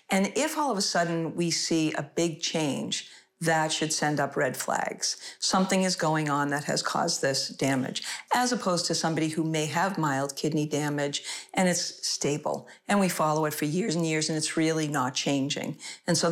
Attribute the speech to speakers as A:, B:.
A: And if all of a sudden we see a big change, that should send up red flags. Something is going on that has caused this damage, as opposed to somebody who may have mild kidney damage and it's stable, and we follow it for years and years and it's really not changing. And so